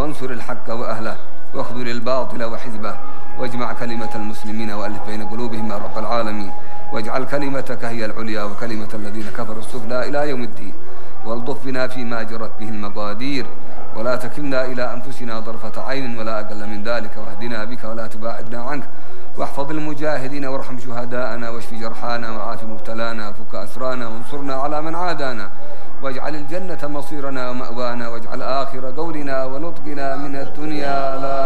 وانصر الحق وأهله واخذل الباطل وحزبه واجمع كلمة المسلمين وألف بين قلوبهم يا رب العالمين واجعل كلمتك هي العليا وكلمة الذين كفروا السفلى إلى يوم الدين والطف بنا فيما جرت به المقادير ولا تكلنا إلى أنفسنا طرفة عين ولا أقل من ذلك واهدنا بك ولا تباعدنا عنك واحفظ المجاهدين وارحم شهداءنا واشف جرحانا وعاف مبتلانا وفك أسرانا وانصرنا على من عادانا واجعل الجنة مصيرنا ومأوانا واجعل آخر قولنا ونطقنا من الدنيا لا